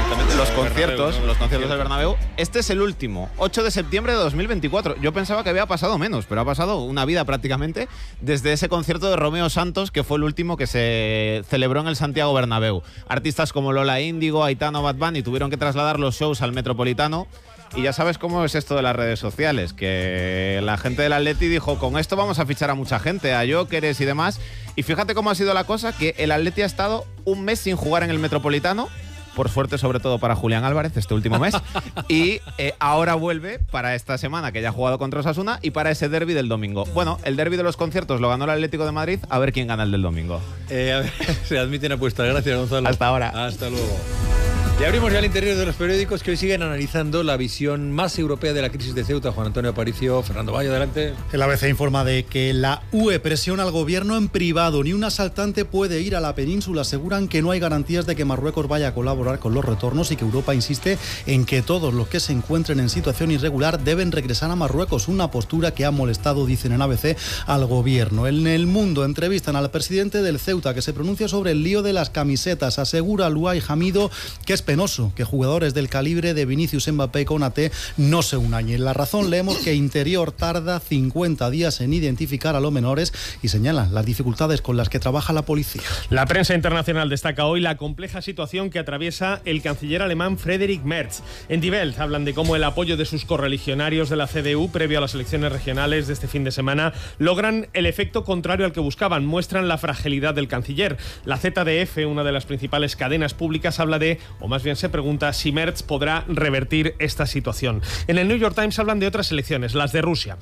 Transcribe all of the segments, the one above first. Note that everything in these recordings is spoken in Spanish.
exactamente. Los conciertos del Bernabéu. Bernabéu. Este es el último, 8 de septiembre de 2024. Yo pensaba que había pasado menos, pero ha pasado una vida prácticamente desde ese concierto de Romeo Santos, que fue el último que se celebró en el Santiago Bernabéu. Artistas como Lola Índigo, Aitana o Bad Bunny tuvieron que trasladar los shows al Metropolitano. Y ya sabes cómo es esto de las redes sociales, que la gente del Atleti dijo, con esto vamos a fichar a mucha gente, a Jóqueres y demás. Y fíjate cómo ha sido la cosa, que el Atleti ha estado un mes sin jugar en el Metropolitano, por suerte sobre todo para Julián Álvarez este último mes, y ahora vuelve para esta semana, que ya ha jugado contra Osasuna, y para ese derbi del domingo. Bueno, el derbi de los conciertos lo ganó el Atlético de Madrid, a ver quién gana el del domingo. A ver, se admiten apuestas. Gracias, Gonzalo. Hasta ahora. Hasta luego. Y abrimos ya el interior de los periódicos, que hoy siguen analizando la visión más europea de la crisis de Ceuta. Juan Antonio Aparicio, Fernando Bayo, adelante. El ABC informa de que la UE presiona al gobierno en privado. Ni un asaltante puede ir a la península. Aseguran que no hay garantías de que Marruecos vaya a colaborar con los retornos y que Europa insiste en que todos los que se encuentren en situación irregular deben regresar a Marruecos. Una postura que ha molestado, dicen en ABC, al gobierno. En El Mundo entrevistan al presidente del Ceuta, que se pronuncia sobre el lío de las camisetas. Asegura Luay Hamido que es penoso que jugadores del calibre de Vinicius, Mbappé y Konaté no se unan. Y en La Razón leemos que Interior tarda 50 días en identificar a los menores y señala las dificultades con las que trabaja la policía. La prensa internacional destaca hoy la compleja situación que atraviesa el canciller alemán Friedrich Merz. En Die Welt hablan de cómo el apoyo de sus correligionarios de la CDU previo a las elecciones regionales de este fin de semana logran el efecto contrario al que buscaban, muestran la fragilidad del canciller. La ZDF, una de las principales cadenas públicas, habla de, o más bien se pregunta, si Merz podrá revertir esta situación. En el New York Times hablan de otras elecciones, las de Rusia.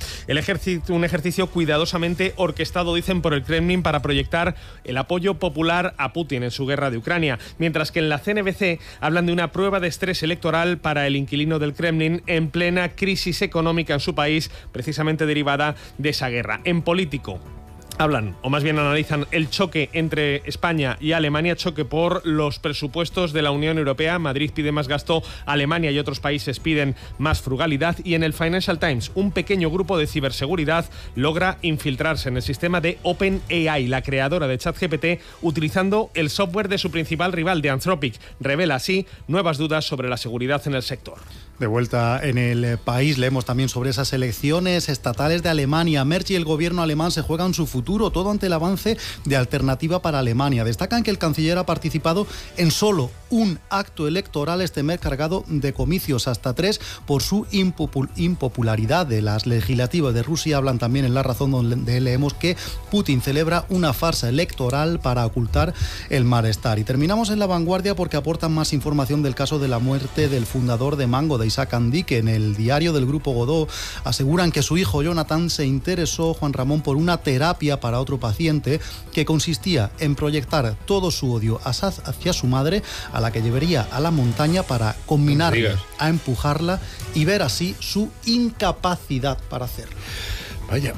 Un ejercicio cuidadosamente orquestado, dicen, por el Kremlin para proyectar el apoyo popular a Putin en su guerra de Ucrania. Mientras que en la CNBC hablan de una prueba de estrés electoral para el inquilino del Kremlin en plena crisis económica en su país, precisamente derivada de esa guerra. En Político hablan, o más bien analizan, el choque entre España y Alemania, choque por los presupuestos de la Unión Europea. Madrid pide más gasto, Alemania y otros países piden más frugalidad. Y en el Financial Times, un pequeño grupo de ciberseguridad logra infiltrarse en el sistema de OpenAI, la creadora de ChatGPT, utilizando el software de su principal rival, de Anthropic. Revela así nuevas dudas sobre la seguridad en el sector. De vuelta en El País, leemos también sobre esas elecciones estatales de Alemania. Merz y el gobierno alemán se juegan su futuro, todo ante el avance de Alternativa para Alemania. Destacan que el canciller ha participado en solo un acto electoral este mes, cargado de comicios, hasta 3, por su impopularidad. De las legislativas de Rusia hablan también en La Razón, donde leemos que Putin celebra una farsa electoral para ocultar el malestar. Y terminamos en La Vanguardia porque aportan más información del caso de la muerte del fundador de Mango, de Isaac Andique. En el diario del Grupo Godó aseguran que su hijo Jonathan se interesó, Juan Ramón, por una terapia para otro paciente que consistía en proyectar todo su odio hacia su madre, a la que llevaría a la montaña para combinarla, a empujarla y ver así su incapacidad para hacerlo. Vaya,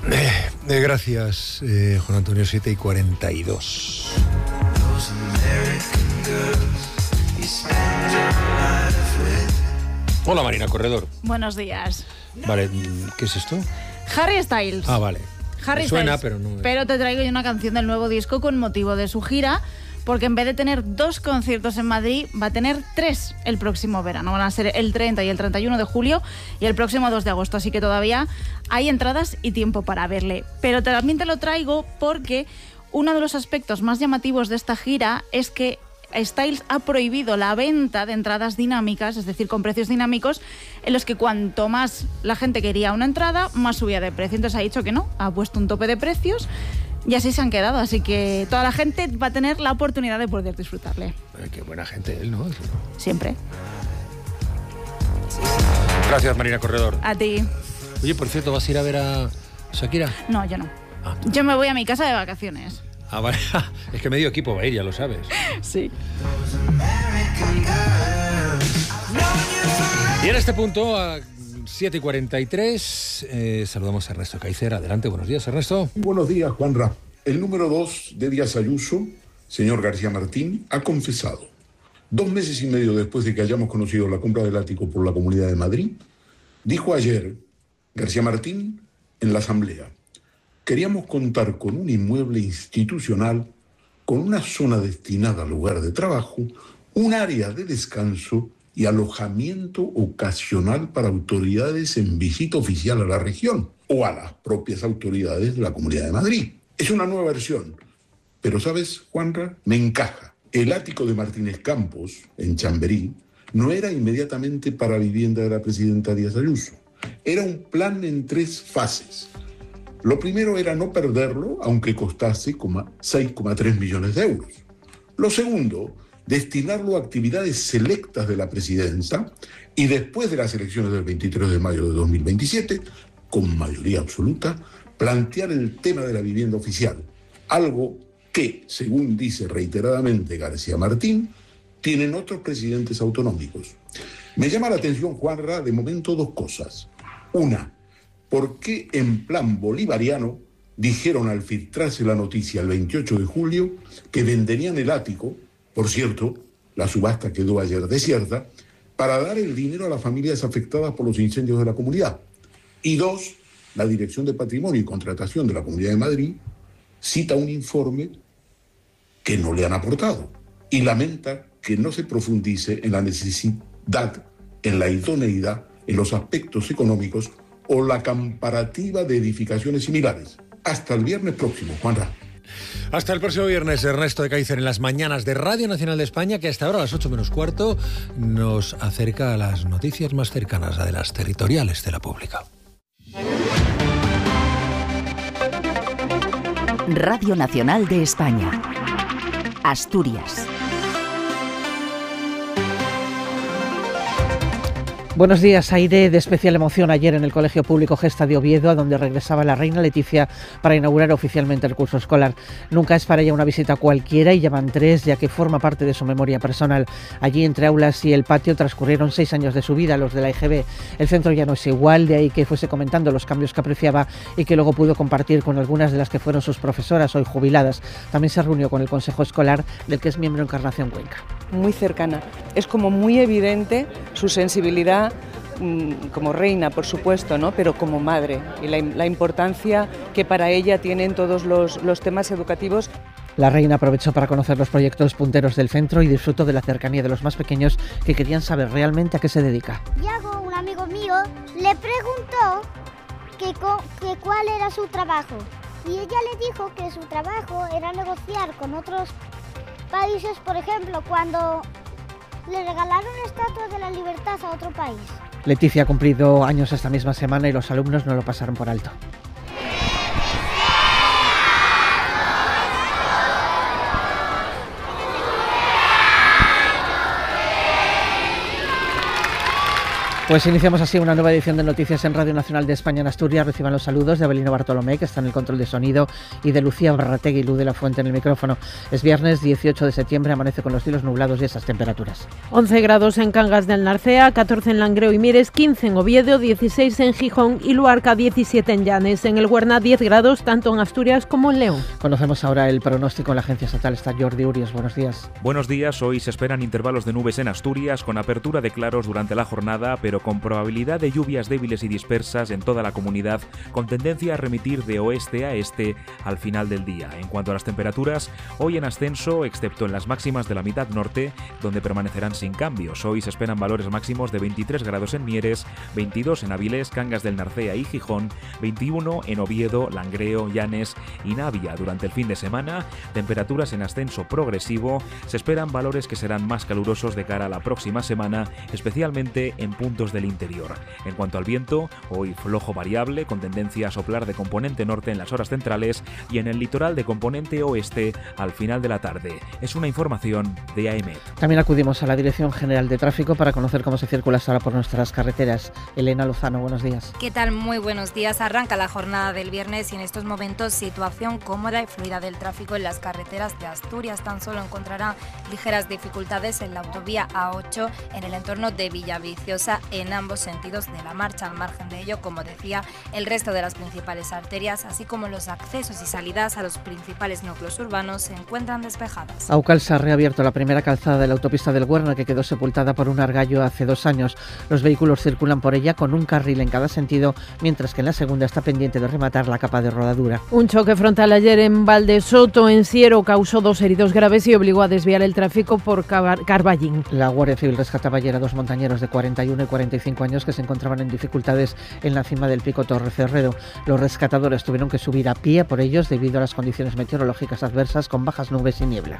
gracias, Juan Antonio. 7:42. Hola, Marina Corredor. Buenos días. Vale, ¿qué es esto? Harry Styles. Ah, vale. Harry Suena, Styles, pero no. Pero te traigo yo una canción del nuevo disco con motivo de su gira, porque en vez de tener 2 conciertos en Madrid, va a tener 3 el próximo verano. Van a ser el 30 y el 31 de julio y el próximo 2 de agosto, así que todavía hay entradas y tiempo para verle. Pero también te lo traigo porque uno de los aspectos más llamativos de esta gira es que Styles ha prohibido la venta de entradas dinámicas, es decir, con precios dinámicos, en los que cuanto más la gente quería una entrada, más subía de precio. Entonces ha dicho que no, ha puesto un tope de precios y así se han quedado. Así que toda la gente va a tener la oportunidad de poder disfrutarle. Qué buena gente él, ¿no? Siempre. Gracias, Marina Corredor. A ti. Oye, por cierto, ¿vas a ir a ver a Shakira? No, yo no. Ah. Yo me voy a mi casa de vacaciones. Ah, vale. Es que medio equipo va a ir, ya lo sabes. Sí. Y en este punto, a 7:43, saludamos a Ernesto Caicer. Adelante, buenos días, Ernesto. Buenos días, Juanra. El número 2 de Díaz Ayuso, señor García Martín, ha confesado, 2 meses y medio después de que hayamos conocido la compra del ático por la Comunidad de Madrid, dijo ayer García Martín en la Asamblea: queríamos contar con un inmueble institucional, con una zona destinada al lugar de trabajo, un área de descanso y alojamiento ocasional para autoridades en visita oficial a la región o a las propias autoridades de la Comunidad de Madrid. Es una nueva versión, pero ¿sabes, Juanra? Me encaja. El ático de Martínez Campos, en Chamberí, no era inmediatamente para vivienda de la presidenta Díaz Ayuso. Era un plan en 3 fases. Lo primero era no perderlo, aunque costase 6,3 millones de euros. Lo segundo, destinarlo a actividades selectas de la presidencia y después de las elecciones del 23 de mayo de 2027, con mayoría absoluta, plantear el tema de la vivienda oficial, algo que, según dice reiteradamente García Martín, tienen otros presidentes autonómicos. Me llama la atención, Juanra, de momento 2 cosas. Una, ¿por qué en plan bolivariano dijeron al filtrarse la noticia el 28 de julio que venderían el ático? Por cierto, la subasta quedó ayer desierta, para dar el dinero a las familias afectadas por los incendios de la comunidad. Y 2, la Dirección de Patrimonio y Contratación de la Comunidad de Madrid cita un informe que no le han aportado y lamenta que no se profundice en la necesidad, en la idoneidad, en los aspectos económicos o la comparativa de edificaciones similares. Hasta el viernes próximo, Juanra. Hasta el próximo viernes, Ernesto de Kaiser en las mañanas de Radio Nacional de España, que hasta ahora a las 8 menos cuarto nos acerca a las noticias más cercanas, a de las territoriales de la pública. Radio Nacional de España. Asturias. Buenos días. Aire de especial emoción ayer en el Colegio Público Gesta de Oviedo, a donde regresaba la reina Leticia para inaugurar oficialmente el curso escolar. Nunca es para ella una visita cualquiera y ya van 3, ya que forma parte de su memoria personal. Allí, entre aulas y el patio, transcurrieron 6 años de su vida, los de la EGB. El centro ya no es igual, de ahí que fuese comentando los cambios que apreciaba y que luego pudo compartir con algunas de las que fueron sus profesoras, hoy jubiladas. También se reunió con el Consejo Escolar, del que es miembro Encarnación Cuenca. Muy cercana. Es como muy evidente su sensibilidad como reina, por supuesto, ¿no? Pero como madre, y la importancia que para ella tienen todos los temas educativos. La reina aprovechó para conocer los proyectos punteros del centro y disfrutó de la cercanía de los más pequeños que querían saber realmente a qué se dedica. Yago, un amigo mío, le preguntó que cuál era su trabajo y ella le dijo que su trabajo era negociar con otros países, por ejemplo, cuando le regalaron la Estatua de la Libertad a otro país. Leticia ha cumplido años esta misma semana y los alumnos no lo pasaron por alto. Pues iniciamos así una nueva edición de Noticias en Radio Nacional de España en Asturias. Reciban los saludos de Abelino Bartolomé, que está en el control de sonido, y de Lucía Barrategui y Luz de la Fuente en el micrófono. Es viernes 18 de septiembre, amanece con los cielos nublados y esas temperaturas. 11 grados en Cangas del Narcea, 14 en Langreo y Mieres, 15 en Oviedo, 16 en Gijón y Luarca, 17 en Llanes. En el Huerna, 10 grados, tanto en Asturias como en León. Conocemos ahora el pronóstico en la agencia estatal. Está Jordi Urios. Buenos días. Buenos días. Hoy se esperan intervalos de nubes en Asturias, con apertura de claros durante la jornada, pero con probabilidad de lluvias débiles y dispersas en toda la comunidad, con tendencia a remitir de oeste a este al final del día. En cuanto a las temperaturas, hoy en ascenso, excepto en las máximas de la mitad norte, donde permanecerán sin cambios. Hoy se esperan valores máximos de 23 grados en Mieres, 22 en Avilés, Cangas del Narcea y Gijón, 21 en Oviedo, Langreo, Llanes y Navia. Durante el fin de semana, temperaturas en ascenso progresivo. Se esperan valores que serán más calurosos de cara a la próxima semana, especialmente en puntos del interior. En cuanto al viento, hoy flojo variable, con tendencia a soplar de componente norte en las horas centrales y en el litoral de componente oeste al final de la tarde. Es una información de AEMET. También acudimos a la Dirección General de Tráfico para conocer cómo se circula hasta ahora por nuestras carreteras. Elena Lozano, buenos días. ¿Qué tal? Muy buenos días. Arranca la jornada del viernes y en estos momentos situación cómoda y fluida del tráfico en las carreteras de Asturias. Tan solo encontrará ligeras dificultades en la autovía A8 en el entorno de Villaviciosa en ambos sentidos de la marcha. Al margen de ello, como decía, el resto de las principales arterias, así como los accesos y salidas a los principales núcleos urbanos, se encuentran despejadas. Aucalsa ha reabierto la primera calzada de la autopista del Huerna, que quedó sepultada por un argallo hace 2 años. Los vehículos circulan por ella con un carril en cada sentido, mientras que en la segunda está pendiente de rematar la capa de rodadura. Un choque frontal ayer en Valdesoto, en Siero, causó 2 heridos graves y obligó a desviar el tráfico por Carballín. La Guardia Civil rescataba ayer a 2 montañeros de 41 y 45 años que se encontraban en dificultades en la cima del pico Torre Cerredo. Los rescatadores tuvieron que subir a pie por ellos debido a las condiciones meteorológicas adversas con bajas nubes y niebla.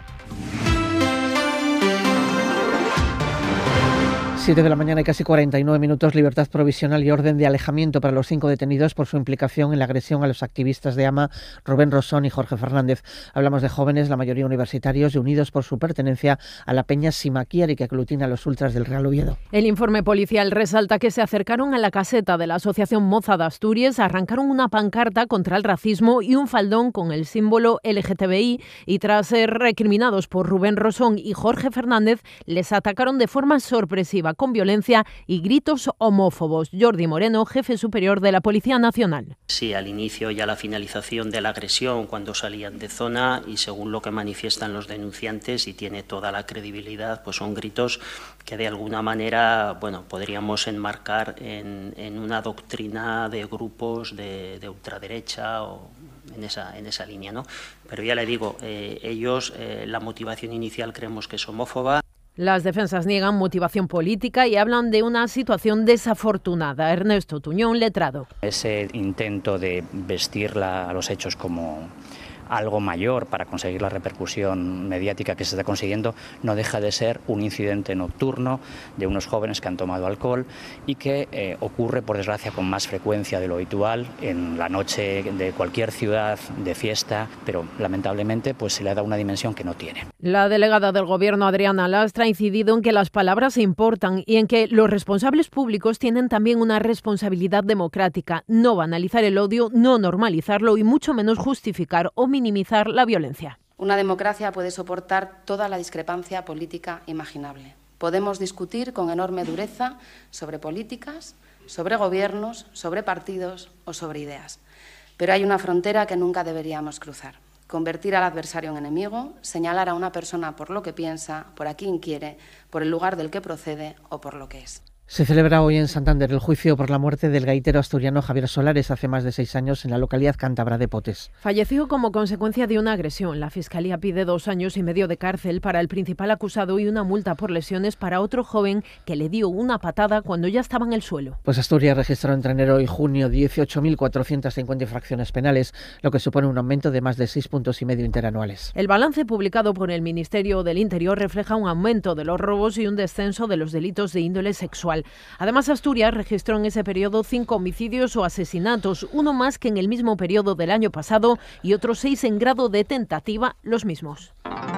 7 de la mañana y casi 49 minutos, libertad provisional y orden de alejamiento para los 5 detenidos por su implicación en la agresión a los activistas de AMA, Rubén Rosón y Jorge Fernández. Hablamos de jóvenes, la mayoría universitarios y unidos por su pertenencia a la peña Simaquiari, que aglutina a los ultras del Real Oviedo. El informe policial resalta que se acercaron a la caseta de la Asociación Moza de Asturias, arrancaron una pancarta contra el racismo y un faldón con el símbolo LGTBI y tras ser recriminados por Rubén Rosón y Jorge Fernández, les atacaron de forma sorpresiva con violencia y gritos homófobos. Jordi Moreno, jefe superior de la Policía Nacional. Sí, al inicio y a la finalización de la agresión, cuando salían de zona, y según lo que manifiestan los denunciantes, y tiene toda la credibilidad, pues son gritos que de alguna manera, bueno, podríamos enmarcar en una doctrina de grupos de ultraderecha o en esa línea, ¿no? Pero ya le digo, ellos, la motivación inicial creemos que es homófoba. Las defensas niegan motivación política y hablan de una situación desafortunada. Ernesto Tuñón, letrado. Ese intento de vestir a los hechos como algo mayor para conseguir la repercusión mediática que se está consiguiendo no deja de ser un incidente nocturno de unos jóvenes que han tomado alcohol y que ocurre, por desgracia, con más frecuencia de lo habitual en la noche de cualquier ciudad de fiesta, pero lamentablemente pues se le ha dado una dimensión que no tiene. La delegada del Gobierno, Adriana Lastra, ha incidido en que las palabras importan y en que los responsables públicos tienen también una responsabilidad democrática: no banalizar el odio, no normalizarlo y mucho menos justificar o minimizar la violencia. Una democracia puede soportar toda la discrepancia política imaginable. Podemos discutir con enorme dureza sobre políticas, sobre gobiernos, sobre partidos o sobre ideas. Pero hay una frontera que nunca deberíamos cruzar: convertir al adversario en enemigo, señalar a una persona por lo que piensa, por a quien quiere, por el lugar del que procede o por lo que es. Se celebra hoy en Santander el juicio por la muerte del gaitero asturiano Javier Solares hace más de 6 años en la localidad cántabra de Potes. Falleció como consecuencia de una agresión. La Fiscalía pide 2 años y medio de cárcel para el principal acusado y una multa por lesiones para otro joven que le dio una patada cuando ya estaba en el suelo. Pues Asturias registró entre enero y junio 18.450 infracciones penales, lo que supone un aumento de más de 6,5 puntos interanuales. El balance publicado por el Ministerio del Interior refleja un aumento de los robos y un descenso de los delitos de índole sexual. Además, Asturias registró en ese periodo 5 homicidios o asesinatos, uno más que en el mismo periodo del año pasado y otros 6 en grado de tentativa, los mismos.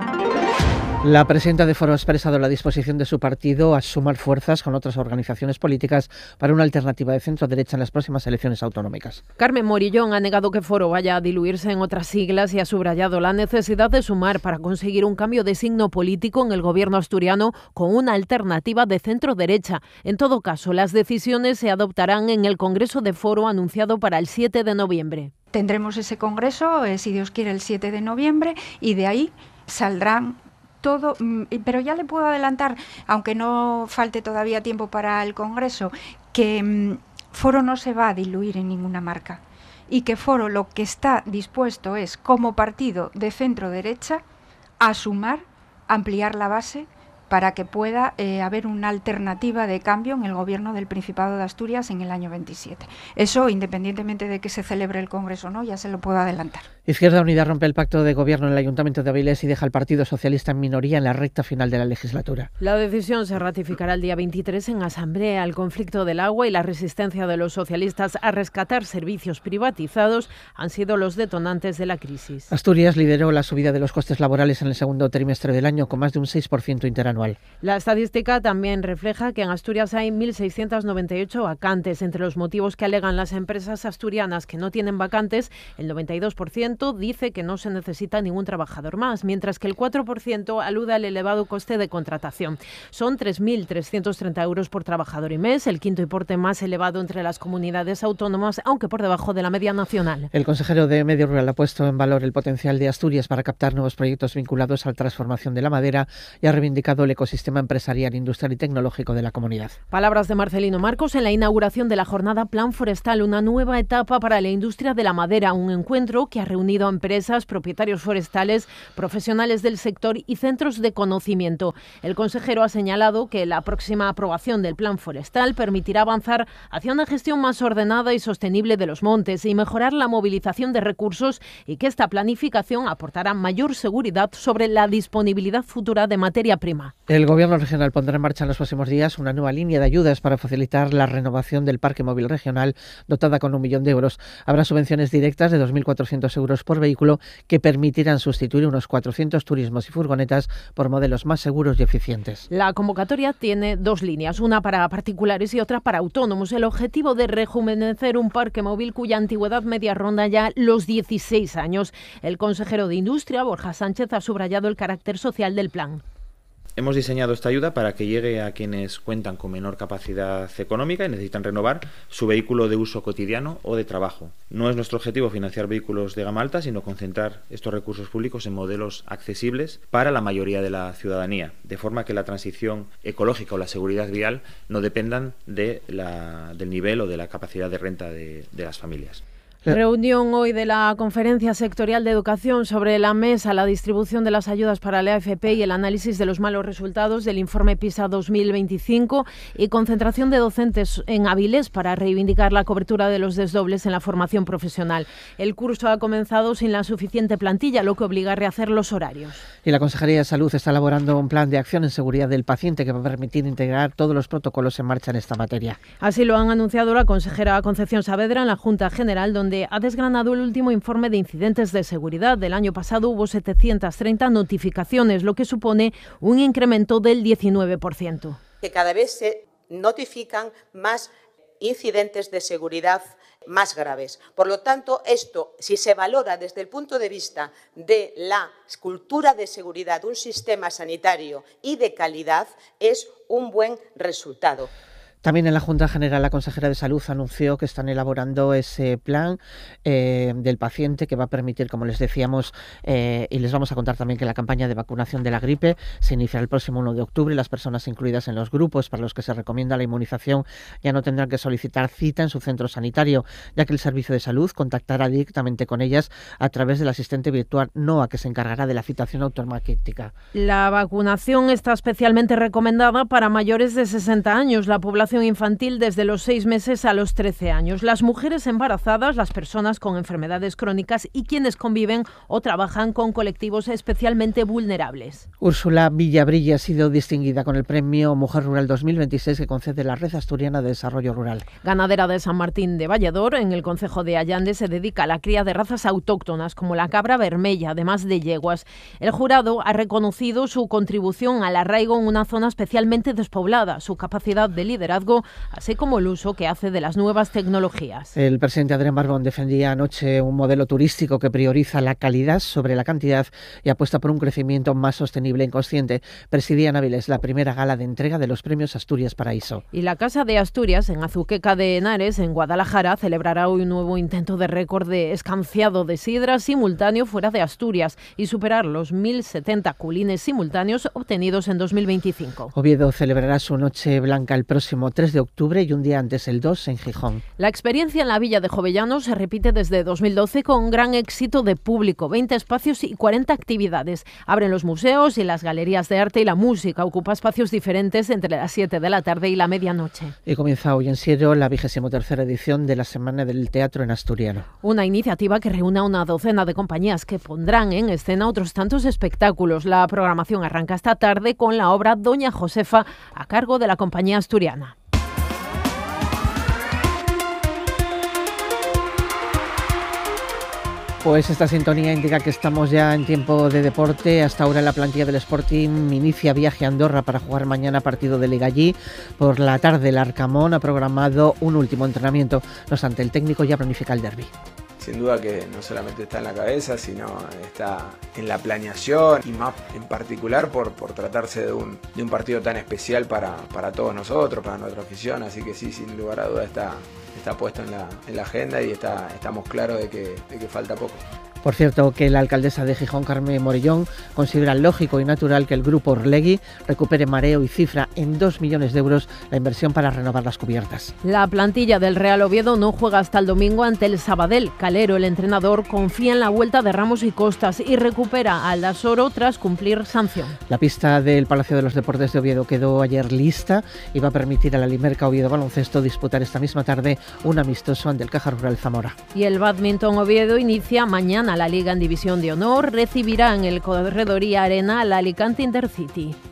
La presidenta de Foro ha expresado la disposición de su partido a sumar fuerzas con otras organizaciones políticas para una alternativa de centro-derecha en las próximas elecciones autonómicas. Carmen Morillón ha negado que Foro vaya a diluirse en otras siglas y ha subrayado la necesidad de sumar para conseguir un cambio de signo político en el gobierno asturiano con una alternativa de centro-derecha. En todo caso, las decisiones se adoptarán en el Congreso de Foro anunciado para el 7 de noviembre. Tendremos ese congreso, si Dios quiere, el 7 de noviembre y de ahí saldrán todo, pero ya le puedo adelantar, aunque no falte todavía tiempo para el Congreso, que Foro no se va a diluir en ninguna marca y que Foro lo que está dispuesto es, como partido de centro-derecha, a sumar, ampliar la base para que pueda haber una alternativa de cambio en el gobierno del Principado de Asturias en el año 27. Eso, independientemente de que se celebre el Congreso o no, ya se lo puedo adelantar. Izquierda Unida rompe el pacto de gobierno en el Ayuntamiento de Avilés y deja al Partido Socialista en minoría en la recta final de la legislatura. La decisión se ratificará el día 23 en Asamblea. El conflicto del agua y la resistencia de los socialistas a rescatar servicios privatizados han sido los detonantes de la crisis. Asturias lideró la subida de los costes laborales en el segundo trimestre del año con más de un 6% interanual. La estadística también refleja que en Asturias hay 1.698 vacantes. Entre los motivos que alegan las empresas asturianas que no tienen vacantes, el 92% 60% dice que no se necesita ningún trabajador más, mientras que el 4% alude al elevado coste de contratación. Son 3.330 euros por trabajador y mes, el quinto importe más elevado entre las comunidades autónomas, aunque por debajo de la media nacional. El consejero de Medio Rural ha puesto en valor el potencial de Asturias para captar nuevos proyectos vinculados a la transformación de la madera y ha reivindicado el ecosistema empresarial, industrial y tecnológico de la comunidad. Palabras de Marcelino Marcos en la inauguración de la jornada Plan Forestal, una nueva etapa para la industria de la madera, un encuentro que ha reunido a empresas, propietarios forestales, profesionales del sector y centros de conocimiento. El consejero ha señalado que la próxima aprobación del Plan Forestal permitirá avanzar hacia una gestión más ordenada y sostenible de los montes y mejorar la movilización de recursos, y que esta planificación aportará mayor seguridad sobre la disponibilidad futura de materia prima. El Gobierno regional pondrá en marcha en los próximos días una nueva línea de ayudas para facilitar la renovación del parque móvil regional, dotada con 1 millón de euros. Habrá subvenciones directas de 2.400 euros por vehículo que permitirán sustituir unos 400 turismos y furgonetas por modelos más seguros y eficientes. La convocatoria tiene 2 líneas, una para particulares y otra para autónomos. El objetivo de rejuvenecer un parque móvil cuya antigüedad media ronda ya los 16 años. El consejero de Industria, Borja Sánchez, ha subrayado el carácter social del plan. Hemos diseñado esta ayuda para que llegue a quienes cuentan con menor capacidad económica y necesitan renovar su vehículo de uso cotidiano o de trabajo. No es nuestro objetivo financiar vehículos de gama alta, sino concentrar estos recursos públicos en modelos accesibles para la mayoría de la ciudadanía, de forma que la transición ecológica o la seguridad vial no dependan del nivel o de la capacidad de renta de las familias. Reunión hoy de la Conferencia Sectorial de Educación. Sobre la mesa la distribución de las ayudas para la AFP y el análisis de los malos resultados del informe PISA 2025 y concentración de docentes en Avilés para reivindicar la cobertura de los desdobles en la formación profesional. El curso ha comenzado sin la suficiente plantilla, lo que obliga a rehacer los horarios. Y la Consejería de Salud está elaborando un plan de acción en seguridad del paciente que va a permitir integrar todos los protocolos en marcha en esta materia. Así lo han anunciado la consejera Concepción Saavedra en la Junta General, donde ha desgranado el último informe de incidentes de seguridad. Del año pasado hubo 730 notificaciones, lo que supone un incremento del 19%. Que cada vez se notifican más incidentes de seguridad más graves. Por lo tanto, esto, si se valora desde el punto de vista de la cultura de seguridad, un sistema sanitario y de calidad, es un buen resultado. También en la Junta General la consejera de Salud anunció que están elaborando ese plan del paciente que va a permitir, como les decíamos, y les vamos a contar también que la campaña de vacunación de la gripe se iniciará el próximo 1 de octubre. Las personas incluidas en los grupos para los que se recomienda la inmunización ya no tendrán que solicitar cita en su centro sanitario, ya que el Servicio de Salud contactará directamente con ellas a través del asistente virtual NOA, que se encargará de la citación automática. La vacunación está especialmente recomendada para mayores de 60 años, la población infantil desde los 6 meses a los 13 años, las mujeres embarazadas, las personas con enfermedades crónicas y quienes conviven o trabajan con colectivos especialmente vulnerables. Úrsula Villabrilla ha sido distinguida con el Premio Mujer Rural 2026 que concede la Red Asturiana de Desarrollo Rural. Ganadera de San Martín de Valledor, en el concejo de Allande se dedica a la cría de razas autóctonas como la cabra vermella, además de yeguas. El jurado ha reconocido su contribución al arraigo en una zona especialmente despoblada, su capacidad de liderazgo, así como el uso que hace de las nuevas tecnologías. El presidente Adrián Barbón defendía anoche un modelo turístico que prioriza la calidad sobre la cantidad y apuesta por un crecimiento más sostenible e consciente. Presidía en Avilés la primera gala de entrega de los premios Asturias Paraíso. Y la Casa de Asturias, en Azuqueca de Henares, en Guadalajara, celebrará hoy un nuevo intento de récord de escanciado de sidra simultáneo fuera de Asturias y superar los 1.070 culines simultáneos obtenidos en 2025. Oviedo celebrará su Noche Blanca el próximo 3 de octubre y un día antes, el 2, en Gijón. La experiencia en la Villa de Jovellanos se repite desde 2012 con un gran éxito de público, 20 espacios y 40 actividades. Abren los museos y las galerías de arte y la música. Ocupa espacios diferentes entre las 7 de la tarde y la medianoche. Y comienza hoy en Siero la 23ª edición de la Semana del Teatro en Asturiano. Una iniciativa que reúne a una docena de compañías que pondrán en escena otros tantos espectáculos. La programación arranca esta tarde con la obra Doña Josefa a cargo de la compañía asturiana. Pues esta sintonía indica que estamos ya en tiempo de deporte. Hasta ahora la plantilla del Sporting inicia viaje a Andorra para jugar mañana partido de Liga allí. Por la tarde el Arcamón ha programado un último entrenamiento. No obstante, el técnico ya planifica el derbi. sin duda que no solamente está en la cabeza, sino está en la planeación y más en particular por tratarse de un partido tan especial para todos nosotros, para nuestra afición, así que sí, sin lugar a dudas está puesto en la agenda y estamos claros de que falta poco. Por cierto, que la alcaldesa de Gijón, Carmen Morellón, considera lógico y natural que el grupo Orlegui recupere Mareo y cifra en 2 millones de euros la inversión para renovar las cubiertas. La plantilla del Real Oviedo no juega hasta el domingo ante el Sabadell. Calero, el entrenador, confía en la vuelta de Ramos y Costas y recupera a Aldasoro tras cumplir sanción. La pista del Palacio de los Deportes de Oviedo quedó ayer lista y va a permitir a la Limerca Oviedo Baloncesto disputar esta misma tarde un amistoso ante el Caja Rural Zamora. Y el Bádminton Oviedo inicia mañana la Liga en División de Honor, recibirá en el Corredoría Arena al Alicante Intercity.